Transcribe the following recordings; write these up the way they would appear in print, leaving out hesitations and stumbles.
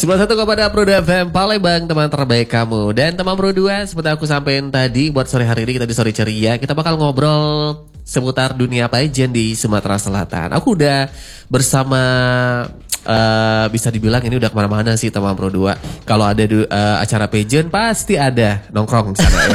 91,2 Pro FM Palembang, teman terbaik kamu. Dan teman Pro 2, seperti aku sampaikan tadi, buat sore hari ini kita di Sore Ceria, kita bakal ngobrol seputar dunia pageant di Sumatera Selatan. Aku udah bersama, bisa dibilang ini udah kemana-mana sih teman Pro 2. Kalau ada acara pageant pasti ada nongkrong di sana ya.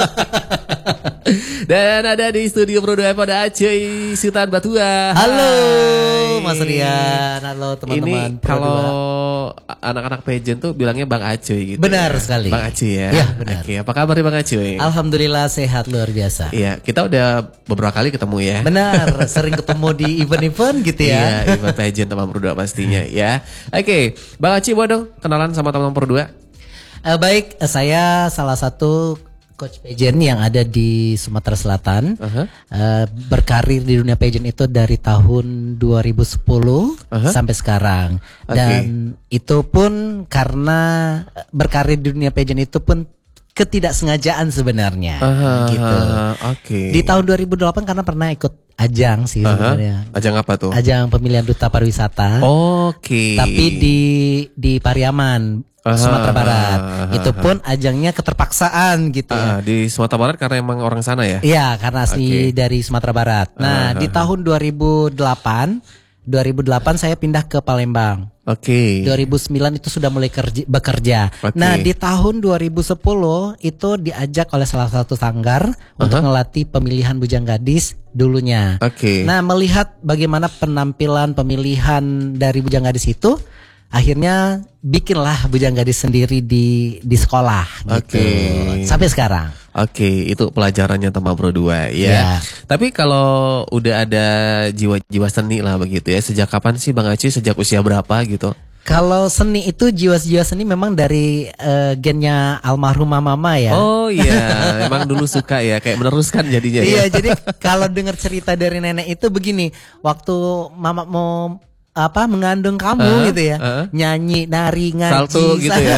Dan ada di studio Pro 2 pada Acoy Sultan Batua. Halo Mas Rian, halo teman-teman. Ini kalau anak-anak pageant tuh bilangnya Bang Acoy gitu. Benar ya. sekali. Bang Acoy ya. Iya benar. Oke, apa kabar Bang Acoy? Alhamdulillah sehat luar biasa. Iya, kita udah beberapa kali ketemu ya. Benar, sering ketemu di event-event gitu ya. Iya, event pageant teman Pro 2 pastinya ya. Oke, Bang Acoy boleh dong kenalan sama teman Pro 2? Baik, saya salah satu coach pageant yang ada di Sumatera Selatan. Berkarir di dunia pageant itu dari tahun 2010 sampai sekarang. Dan itu pun karena berkarir di dunia pageant itu pun ketidaksengajaan sebenarnya. Gitu. Di tahun 2008 karena pernah ikut ajang sih sebenarnya. Ajang apa tuh? Ajang pemilihan duta pariwisata. Tapi di Pariaman, Sumatera Barat. Itu pun ajangnya keterpaksaan gitu ya. Di Sumatera Barat karena emang orang sana ya? Iya, karena asli dari Sumatera Barat. Nah, di tahun 2008 saya pindah ke Palembang. 2009 itu sudah mulai bekerja. Nah, di tahun 2010 itu diajak oleh salah satu sanggar untuk ngelatih pemilihan bujang gadis dulunya. Nah, melihat bagaimana penampilan pemilihan dari bujang gadis itu, akhirnya bikinlah bujang gadis sendiri di sekolah gitu. Sampai sekarang. Itu pelajarannya teman Pro 2 ya. Tapi kalau udah ada jiwa-jiwa seni lah begitu ya. Sejak kapan sih Bang Acoy, sejak usia berapa gitu? Kalau seni itu jiwa-jiwa seni memang dari gennya almarhumah mama ya. Oh iya, memang dulu suka ya, kayak meneruskan jadinya ya. Iya, jadi kalau dengar cerita dari nenek itu begini, waktu mama mau mengandung kamu gitu ya, nyanyi, nari, ngaji, salto gitu ya.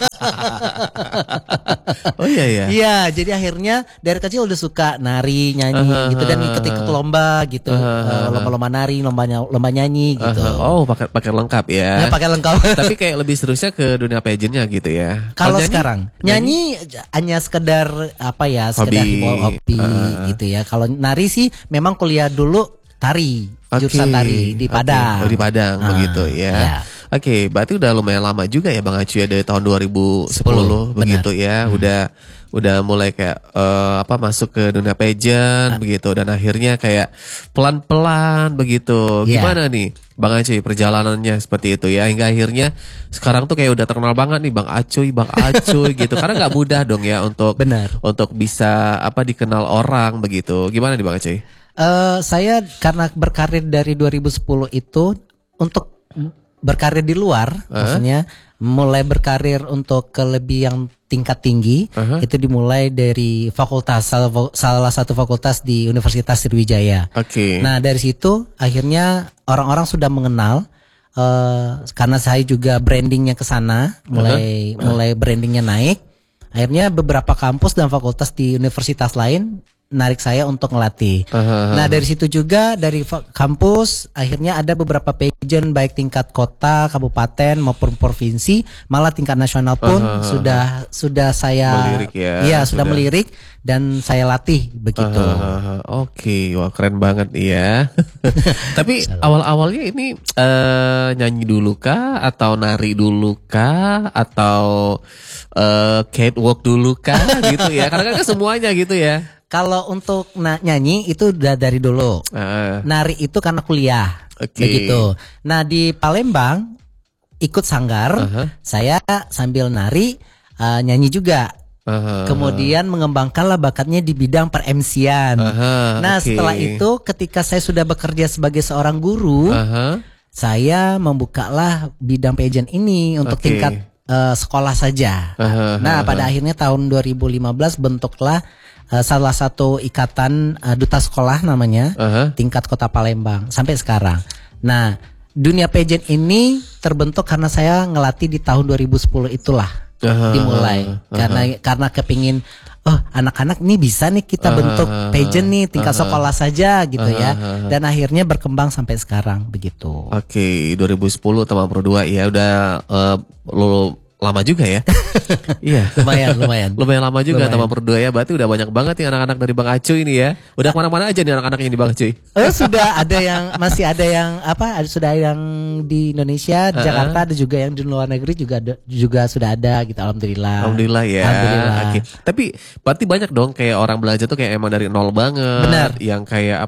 Oh iya ya. Iya, jadi akhirnya dari kecil udah suka nari, nyanyi gitu dan ikut-ikut lomba gitu, lomba-lomba nari, lomba nyanyi gitu. Oh, pakai lengkap ya. Pakai lengkap. Tapi kayak lebih seriusnya ke dunia pageantnya gitu ya. Kalau sekarang nyanyi hanya sekedar sekedar hobi gitu ya. Kalau nari sih memang kuliah dulu tari. Jurusan tari di Padang. Di Padang begitu ya. Berarti udah lumayan lama juga ya Bang Acoy ya, dari tahun 2010 begitu ya. Udah mulai kayak masuk ke dunia pageant begitu, dan akhirnya kayak pelan-pelan begitu. Gimana nih Bang Acoy perjalanannya seperti itu ya, hingga akhirnya sekarang tuh kayak udah terkenal banget nih Bang Acoy gitu. Karena nggak mudah dong ya untuk bisa dikenal orang begitu. Gimana nih Bang Acoy? Saya karena berkarir dari 2010 itu untuk berkarir di luar, maksudnya mulai berkarir untuk ke lebih yang tingkat tinggi, itu dimulai dari fakultas, salah satu fakultas di Universitas Sriwijaya. Nah, dari situ akhirnya orang-orang sudah mengenal, karena saya juga brandingnya ke sana, mulai brandingnya naik. Akhirnya beberapa kampus dan fakultas di universitas lain narik saya untuk ngelatih. Nah, dari situ juga dari kampus akhirnya ada beberapa pageant baik tingkat kota, kabupaten maupun provinsi, malah tingkat nasional pun sudah saya melirik ya. Sudah melirik dan saya latih begitu. Wah keren banget ya. Tapi awal-awalnya ini nyanyi dulu kah, atau nari dulu kah, atau catwalk dulu kah gitu ya? Karena kan semuanya gitu ya. Kalau untuk nyanyi itu udah dari dulu. Nari itu karena kuliah. Begitu. Nah, di Palembang ikut sanggar, saya sambil nari nyanyi juga. Kemudian mengembangkanlah bakatnya di bidang per-MC-an. Nah, setelah itu ketika saya sudah bekerja sebagai seorang guru, saya membukalah bidang pageant ini untuk tingkat sekolah saja. Nah, pada akhirnya tahun 2015 bentuklah salah satu ikatan duta sekolah namanya, tingkat Kota Palembang sampai sekarang. Nah, dunia pageant ini terbentuk karena saya ngelatih di tahun 2010 itulah dimulai. Karena kepingin oh anak-anak ini bisa nih kita bentuk pageant nih tingkat sekolah saja gitu ya. Dan akhirnya berkembang sampai sekarang begitu. Oke, 2010 Taman Pro 2 ya udah lo lama juga ya. Iya. Lumayan lama juga Taman Pro 2 ya. Berarti udah banyak banget nih anak-anak dari Bang Acuy ini ya. Udah kemana-mana aja nih anak-anak ini Bang Acuy. Sudah ada yang masih ada yang sudah yang di Indonesia, di Jakarta, ada juga yang di luar negeri juga sudah ada gitu. Alhamdulillah. Alhamdulillah ya. Alhamdulillah. Oke. Tapi berarti banyak dong kayak orang belajar tuh kayak emang dari nol banget. Benar. Yang kayak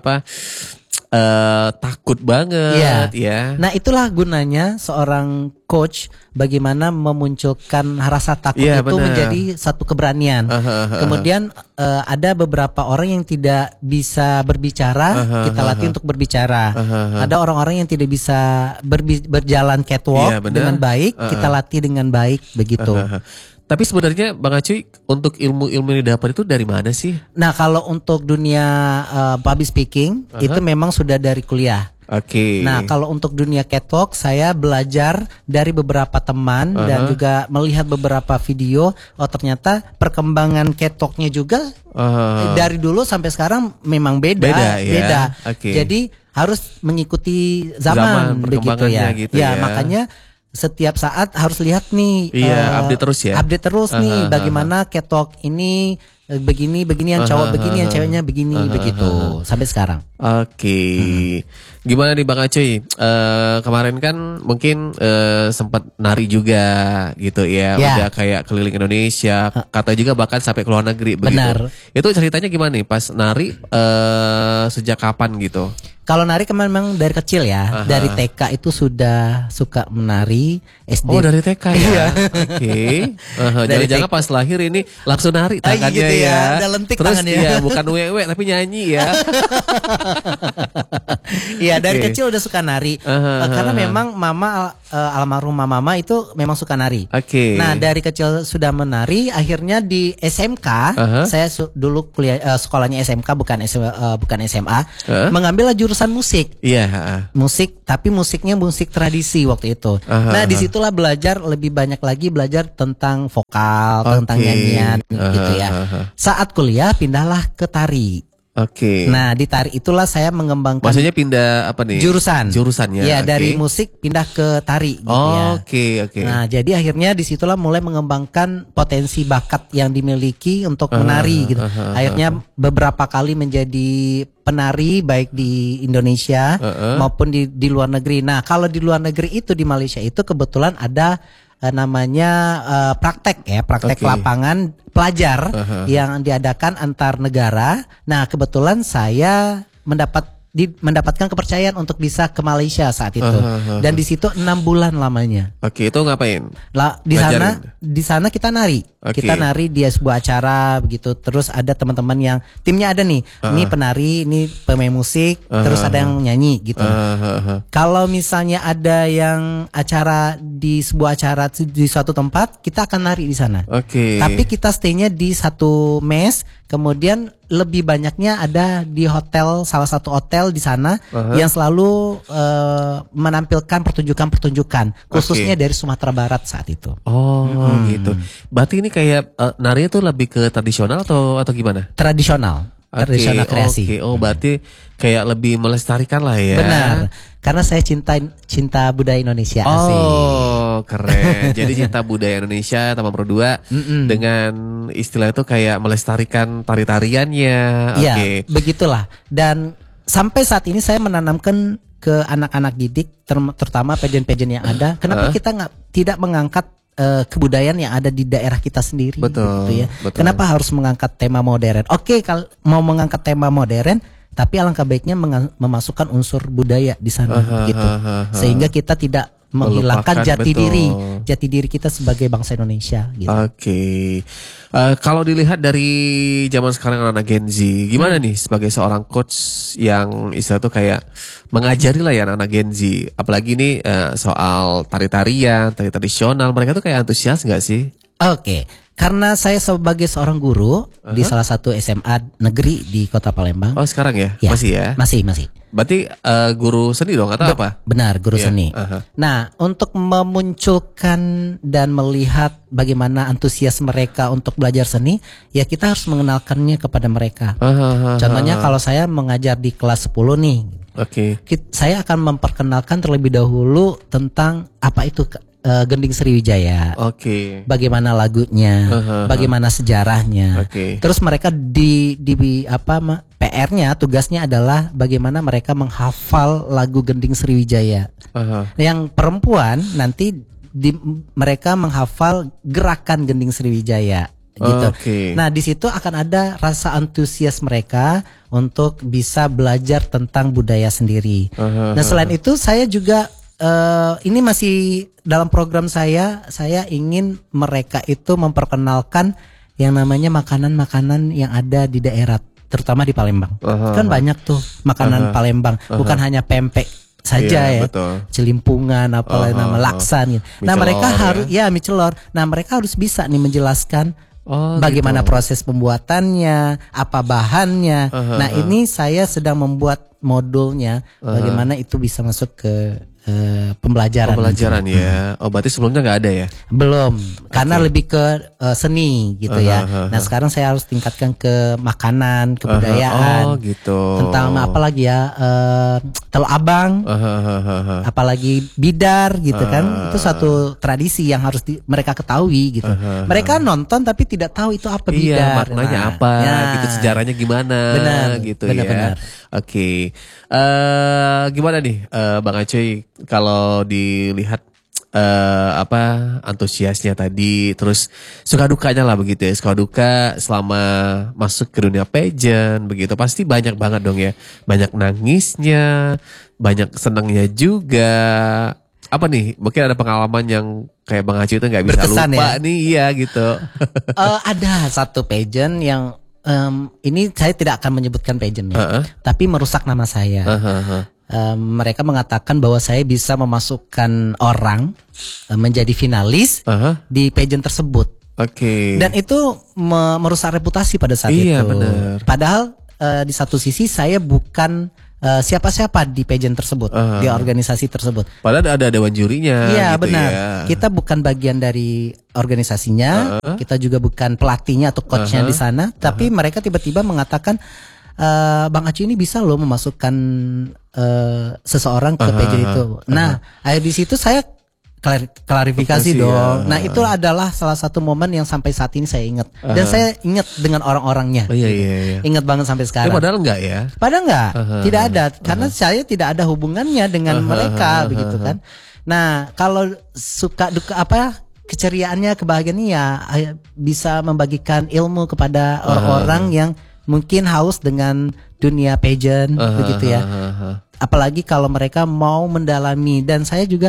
takut banget ya. Nah itulah gunanya seorang coach, bagaimana memunculkan rasa takut itu menjadi satu keberanian. Kemudian ada beberapa orang yang tidak bisa berbicara, kita latih untuk berbicara. Ada orang-orang yang tidak bisa berjalan catwalk dengan baik, kita latih dengan baik begitu. Tapi sebenarnya Bang Acuy untuk ilmu-ilmu yang didapat itu dari mana sih? Nah kalau untuk dunia public speaking itu memang sudah dari kuliah. Oke. Nah kalau untuk dunia catwalk saya belajar dari beberapa teman dan juga melihat beberapa video. Oh ternyata perkembangan catwalknya juga dari dulu sampai sekarang memang beda. Okay. Jadi harus mengikuti zaman begitu ya. Gitu ya. Makanya setiap saat harus lihat nih update terus ya. Update terus nih bagaimana catwalk ini begini yang cowok begini yang ceweknya begini begitu sampai sekarang. Oke. Gimana nih Bang Acuy? Kemarin kan mungkin sempat nari juga gitu ya. Udah kayak keliling Indonesia, kata juga bahkan sampai ke luar negeri begitu. Benar. Itu ceritanya gimana nih pas nari sejak kapan gitu? Kalau nari kemarin memang dari kecil ya. Dari TK itu sudah suka menari. SD. Oh dari TK ya. Oke. Jangan-jangan pas lahir ini langsung nari tangannya gitu ya. Udah lentik terus tangannya. ya bukan wewe tapi nyanyi ya. Iya dari kecil udah suka nari. Karena memang mama almarhumah mama itu memang suka nari. Nah dari kecil sudah menari. Akhirnya di SMK saya dulu kuliah sekolahnya SMK bukan SMA. Mengambil jurusan musik. Musik tapi musiknya musik tradisi waktu itu. Nah disitulah belajar lebih banyak lagi belajar tentang vokal, tentang nyanyian gitu ya. Saat kuliah pindahlah ke tari. Nah di tari itulah saya mengembangkan. Maksudnya pindah apa nih? Jurusannya. Ya dari musik pindah ke tari. Gitu ya. Nah jadi akhirnya disitulah mulai mengembangkan potensi bakat yang dimiliki untuk menari gitu. Akhirnya beberapa kali menjadi penari baik di Indonesia maupun di luar negeri. Nah kalau di luar negeri itu di Malaysia itu kebetulan ada namanya praktek lapangan pelajar yang diadakan antar negara. Nah kebetulan saya mendapatkan kepercayaan untuk bisa ke Malaysia saat itu. Dan di situ 6 bulan lamanya. Itu ngapain? Di sana kita nari. Kita nari di sebuah acara begitu. Terus ada teman-teman yang timnya ada nih. Ini penari, ini pemain musik, terus ada yang nyanyi gitu. Kalau misalnya ada yang acara di sebuah acara di suatu tempat, kita akan nari di sana. Tapi kita stay-nya di satu mes. Kemudian lebih banyaknya ada di hotel, salah satu hotel di sana yang selalu menampilkan pertunjukan khususnya dari Sumatera Barat saat itu. Gitu. Berarti ini kayak nari itu lebih ke tradisional atau gimana? Tradisional kreasi. Berarti kayak lebih melestarikan lah ya. Benar. Karena saya cinta budaya Indonesia. Keren. Jadi cinta budaya Indonesia Taman Pro 2 dengan istilah itu kayak melestarikan tari-tariannya. Iya, begitulah. Dan sampai saat ini saya menanamkan ke anak-anak didik terutama pageant-pageant yang ada. Kenapa kita tidak mengangkat kebudayaan yang ada di daerah kita sendiri? Betul, gitu ya. Betul. Kenapa harus mengangkat tema modern? Kalau mau mengangkat tema modern, tapi alangkah baiknya memasukkan unsur budaya di sana gitu. Sehingga kita tidak menghilangkan jati diri kita sebagai bangsa Indonesia gitu. Kalau dilihat dari zaman sekarang anak Gen Z, gimana nih sebagai seorang coach yang istilah tuh kayak mengajari lah ya anak Gen Z, apalagi nih soal tari-tarian, tari tradisional, mereka tuh kayak antusias nggak sih? Karena saya sebagai seorang guru di salah satu SMA negeri di Kota Palembang. Sekarang ya? Masih ya? Masih. Berarti guru seni dong atau apa? Benar, guru seni. Nah, untuk memunculkan dan melihat bagaimana antusias mereka untuk belajar seni, ya kita harus mengenalkannya kepada mereka. Contohnya kalau saya mengajar di kelas 10 nih. Saya akan memperkenalkan terlebih dahulu tentang apa itu Gending Sriwijaya. Bagaimana lagunya, bagaimana sejarahnya. Terus mereka di PR-nya, tugasnya adalah bagaimana mereka menghafal lagu Gending Sriwijaya. Yang perempuan nanti mereka menghafal gerakan Gending Sriwijaya. Gitu. Nah, di situ akan ada rasa antusias mereka untuk bisa belajar tentang budaya sendiri. Nah, selain itu saya juga ini masih dalam program saya ingin mereka itu memperkenalkan yang namanya makanan-makanan yang ada di daerah, terutama di Palembang. Kan banyak tuh makanan Palembang, bukan hanya pempek saja ya, celimpungan, apalagi nama laksan gitu. Nah, mereka harus mie celor. Nah, mereka harus bisa nih menjelaskan bagaimana proses pembuatannya, apa bahannya. Nah, ini saya sedang membuat modulnya, bagaimana itu bisa masuk ke pembelajaran ya. Berarti sebelumnya nggak ada ya? Belum, karena lebih ke seni gitu ya. Nah, sekarang saya harus tingkatkan ke makanan, kebudayaan. Gitu. Tentang apa lagi ya? Telur abang, apalagi bidar gitu kan. Itu satu tradisi yang harus mereka ketahui gitu. Mereka nonton tapi tidak tahu itu apa bidar. Maknanya apa? Gitu, sejarahnya gimana? Benar, gitu ya. Gimana nih, Bang Acoy? Kalau dilihat antusiasnya tadi, terus suka dukanya lah begitu ya, suka duka selama masuk ke dunia pageant begitu, pasti banyak banget dong ya, banyak nangisnya, banyak senangnya juga. Apa nih, mungkin ada pengalaman yang kayak Bang Acoy itu nggak bisa berkesan lupa ya? Nih, iya gitu. Ada satu pageant yang ini saya tidak akan menyebutkan pageantnya, tapi merusak nama saya. Mereka mengatakan bahwa saya bisa memasukkan orang menjadi finalis di pageant tersebut. Dan itu merusak reputasi pada saat itu. Bener. Padahal di satu sisi saya bukan siapa-siapa di pageant tersebut, di organisasi tersebut. Padahal ada dewan jurinya. Iya, gitu benar. Ya. Kita bukan bagian dari organisasinya, kita juga bukan pelatihnya atau coachnya di sana. Tapi mereka tiba-tiba mengatakan, Bang Acoy ini bisa loh memasukkan seseorang ke pageant itu. Nah, di situ saya klarifikasi dong. Nah, itu adalah salah satu momen yang sampai saat ini saya ingat. Dan saya ingat dengan orang-orangnya. Iya. Ingat banget sampai sekarang. Padahal enggak ya? Padahal enggak. Tidak ada. Karena saya tidak ada hubungannya dengan mereka begitu kan. Nah, kalau suka duka keceriaannya, kebahagiaannya ya bisa membagikan ilmu kepada orang-orang yang mungkin haus dengan dunia pageant begitu ya. Apalagi kalau mereka mau mendalami. Dan saya juga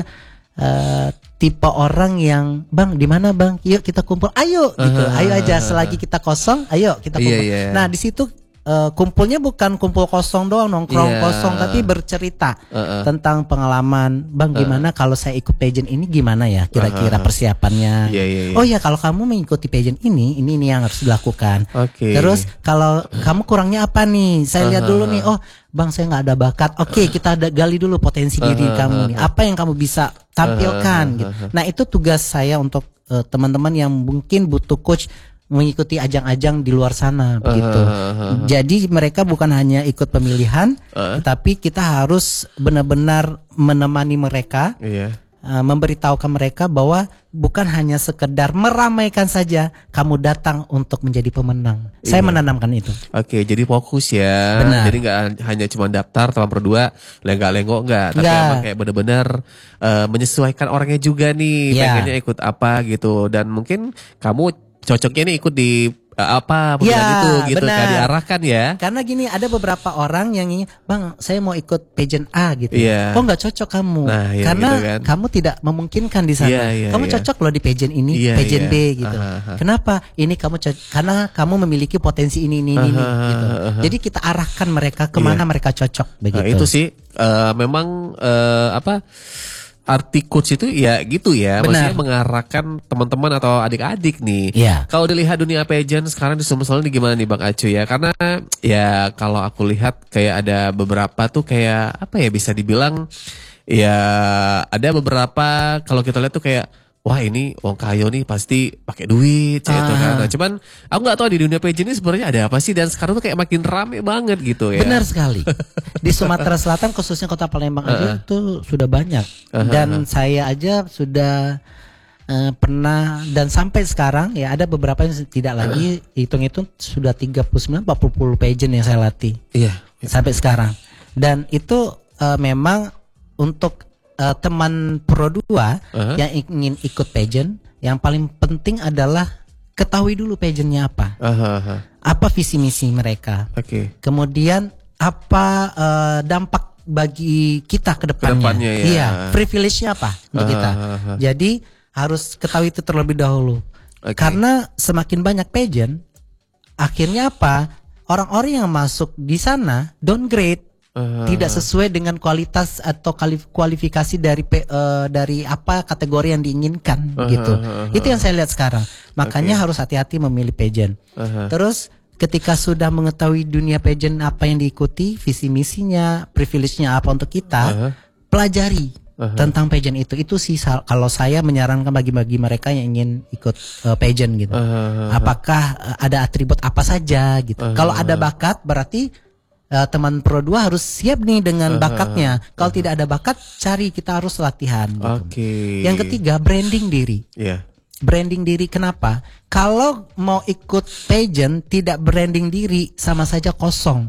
tipe orang yang, Bang, di mana Bang? Yuk kita kumpul. Ayo gitu. Ayo aja, selagi kita kosong, ayo kita kumpul. Nah, di situ kumpulnya bukan kumpul kosong doang, nongkrong kosong, tapi bercerita tentang pengalaman. Bang, gimana kalau saya ikut pageant ini, gimana ya kira-kira persiapannya? Oh ya, kalau kamu mengikuti pageant ini yang harus dilakukan. Terus kalau kamu kurangnya apa nih? Saya lihat dulu nih. Oh, Bang, saya nggak ada bakat. Kita gali dulu potensi diri kamu nih. Apa yang kamu bisa tampilkan gitu. Nah, itu tugas saya untuk teman-teman yang mungkin butuh coach mengikuti ajang-ajang di luar sana begitu. Jadi mereka bukan hanya ikut pemilihan, tapi kita harus benar-benar menemani mereka. Memberitahukan mereka bahwa bukan hanya sekedar meramaikan saja, kamu datang untuk menjadi pemenang. Saya menanamkan itu. Jadi fokus ya. Benar. Jadi nggak hanya cuma daftar tahun berdua lenggak-lenggok nggak, tapi emang kayak benar-benar menyesuaikan orangnya juga nih, pengennya ikut apa gitu. Dan mungkin kamu cocoknya nih ikut di pemilihan itu gitu, kan diarahkan ya. Karena gini, ada beberapa orang yang ingin, Bang, saya mau ikut pageant A gitu. Kok nggak cocok kamu? Karena gitu kan, kamu tidak memungkinkan di sana. Kamu cocok loh di pageant ini, pageant B gitu. Kenapa? Ini kamu karena kamu memiliki potensi ini gitu. Jadi kita arahkan mereka kemana mereka cocok begitu. Nah, itu sih memang arti coach itu ya gitu ya, Benar. maksudnya mengarahkan teman-teman atau adik-adik nih. Iya. Kalau dilihat dunia pageant sekarang di Sumsel ini gimana nih Bang Acu ya? Karena ya kalau aku lihat kayak ada beberapa tuh kayak apa ya bisa dibilang ya ada beberapa kalau kita lihat tuh kayak wah ini Wong Kayo nih pasti pakai duit gitu kan. Nah, cuman aku nggak tahu di dunia pageant ini sebenarnya ada apa sih dan sekarang tuh kayak makin rame banget gitu ya. Benar sekali. Di Sumatera Selatan khususnya Kota Palembang aja itu sudah banyak. Dan saya aja sudah pernah dan sampai sekarang ya ada beberapa yang tidak lagi hitung-hitung sudah 39 40 pageant yang saya latih. Iya. Sampai sekarang. Dan itu memang untuk teman Pro 2 yang ingin ikut pageant, yang paling penting adalah ketahui dulu pageantnya apa. Apa visi misi mereka. Kemudian apa dampak bagi kita ke depannya. Ya. Iya, privilege-nya apa untuk kita. Jadi harus ketahui itu terlebih dahulu. Karena semakin banyak pageant, akhirnya apa? Orang-orang yang masuk di sana downgrade. Tidak sesuai dengan kualitas atau kualifikasi dari apa kategori yang diinginkan gitu. Itu yang saya lihat sekarang. Makanya harus hati-hati memilih pageant. Terus ketika sudah mengetahui dunia pageant apa yang diikuti, visi misinya, privilege-nya apa untuk kita, pelajari tentang pageant itu. Itu sih kalau saya menyarankan bagi mereka yang ingin ikut pageant gitu. Apakah ada atribut apa saja gitu. Kalau ada bakat berarti teman Pro 2 harus siap nih dengan bakatnya. Kalau tidak ada bakat, kita harus latihan gitu. Yang ketiga, branding diri. Branding diri kenapa? Kalau mau ikut pageant tidak branding diri sama saja kosong.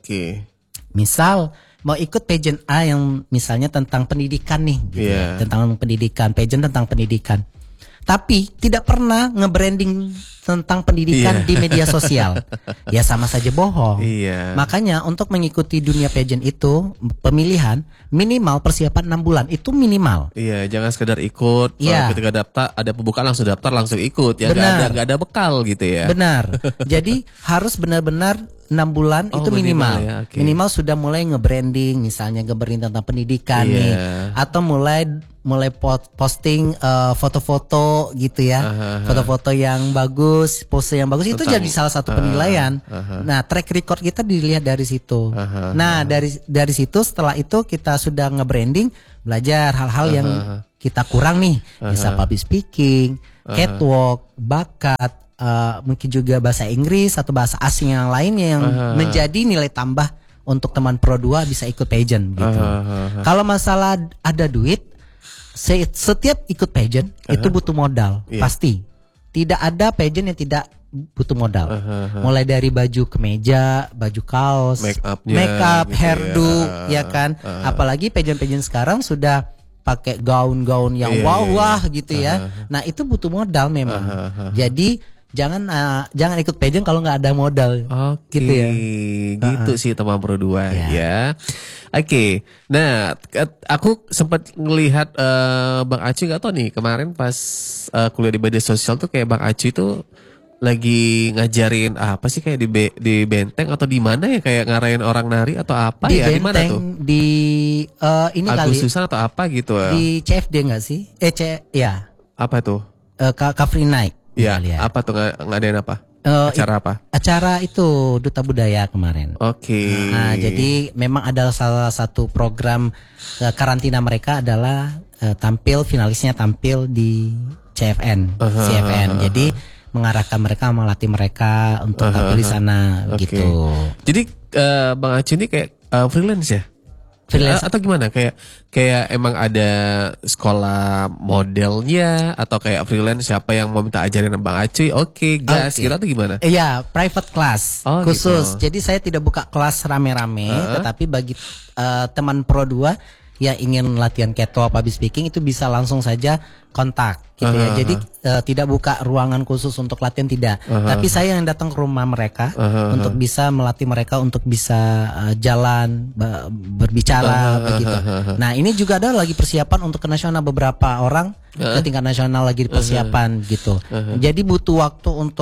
Misal mau ikut pageant A yang misalnya tentang pendidikan nih gitu ya, tentang pendidikan, pageant tentang pendidikan. Tapi tidak pernah nge-branding tentang pendidikan di media sosial. Ya sama saja bohong. Makanya untuk mengikuti dunia pageant itu pemilihan minimal persiapan 6 bulan itu minimal. Jangan sekedar ikut. Ketika daftar ada pembukaan langsung daftar langsung ikut ya. Gak ada bekal gitu ya. Benar. Jadi harus benar-benar 6 bulan itu minimal. Minimal sudah mulai nge-branding, misalnya nge-branding tentang pendidikan nih, atau mulai posting foto-foto gitu ya. Foto-foto yang bagus, pose yang bagus itu jadi salah satu penilaian. Nah, track record kita dilihat dari situ. Nah, dari situ setelah itu kita sudah nge-branding, belajar hal-hal yang kita kurang nih, bisa public speaking, catwalk, bakat, mungkin juga bahasa Inggris atau bahasa asing yang lainnya yang menjadi nilai tambah untuk teman Pro 2 bisa ikut pageant gitu. Kalau masalah ada duit, setiap ikut pageant itu butuh modal, pasti. Tidak ada pageant yang tidak butuh modal. Mulai dari baju kemeja, baju kaos, make up, gitu hairdo, ya kan. Apalagi pageant-pageant sekarang sudah pakai gaun-gaun yang wah gitu ya. Nah, itu butuh modal memang. Jadi jangan ikut pageant kalau nggak ada modal. Gitu ya. Gitu sih teman Pro 2 ya. Nah aku sempat ngelihat Bang Acu nggak tahu nih kemarin pas kuliah di media sosial tuh kayak Bang Acu itu lagi ngajarin apa sih kayak di Benteng atau di mana ya kayak ngarahin orang nari atau apa di ya di mana tuh? Di ini Agustusan atau apa gitu ya? Di CFD nggak sih? Ya. Apa tuh? Car Free Night. Ya, apa tuh ngadain apa? Acara apa? Acara itu Duta Budaya kemarin. Nah, jadi memang ada salah satu program karantina mereka adalah finalisnya tampil di CFN. Jadi mengarahkan mereka, melatih mereka untuk tampil di sana gitu. Jadi Bang Acu ini kayak freelance ya? Atau gimana kayak emang ada sekolah modelnya atau kayak freelance siapa yang mau minta ajarin Bang Acu gas gitu atau gimana? Iya, private class khusus. Gitu. Jadi saya tidak buka kelas rame-rame, tetapi bagi teman Pro 2 yang ingin latihan catwalk, public speaking itu bisa langsung saja kontak gitu ya. Jadi tidak buka ruangan khusus untuk latihan tidak. Tapi saya yang datang ke rumah mereka untuk bisa melatih mereka untuk bisa jalan, berbicara begitu. Nah, ini juga ada lagi persiapan untuk ke nasional, beberapa orang ke tingkat nasional lagi di persiapan gitu. Jadi butuh waktu untuk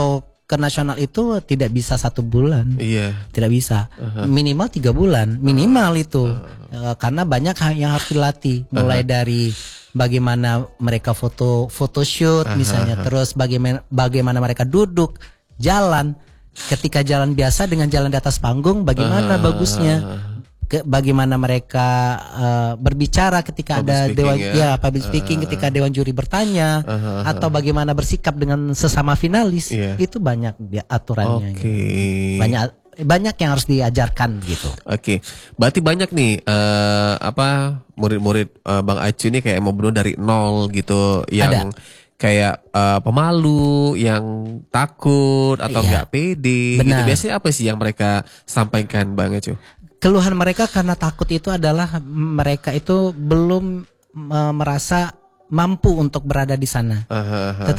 ke nasional itu tidak bisa 1 bulan. Iya. Tidak bisa. Minimal 3 bulan. Minimal itu. Karena banyak hal yang harus dilatih. Mulai dari bagaimana mereka photoshoot misalnya. Terus bagaimana mereka duduk, jalan. Ketika jalan biasa dengan jalan di atas panggung, bagaimana bagusnya. Bagaimana mereka berbicara ketika ada dewan public speaking ketika dewan juri bertanya atau bagaimana bersikap dengan sesama finalis itu banyak aturannya gitu. banyak yang harus diajarkan gitu. Berarti banyak nih murid-murid Bang Acu ini kayak mau benar dari nol gitu yang kayak pemalu, yang takut atau nggak pede gitu. Biasanya apa sih yang mereka sampaikan Bang Acu? Keluhan mereka karena takut itu adalah mereka itu belum merasa mampu untuk berada di sana.